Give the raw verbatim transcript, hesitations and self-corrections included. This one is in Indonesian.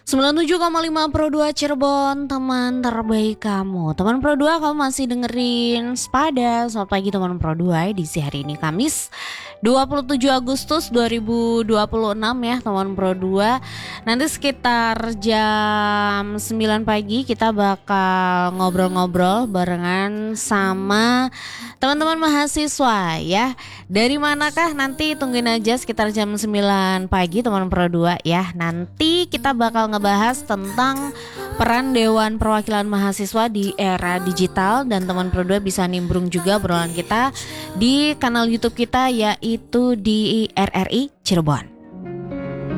sembilan puluh tujuh koma lima Pro dua Cirebon, teman terbaik kamu. Teman Pro dua, kamu masih dengerin Spada. Selamat pagi teman Pro dua, edisi hari ini Kamis dua puluh tujuh Agustus dua ribu dua puluh enam ya teman Pro dua. Nanti sekitar jam sembilan pagi kita bakal ngobrol-ngobrol barengan sama teman-teman mahasiswa ya. Dari manakah, nanti tungguin aja sekitar jam sembilan pagi teman Pro dua ya. Nanti kita bakal ngebahas tentang peran Dewan Perwakilan Mahasiswa di era digital, dan teman Pro dua bisa nimbrung juga obrolan kita di kanal YouTube kita, yaitu di R R I Cirebon.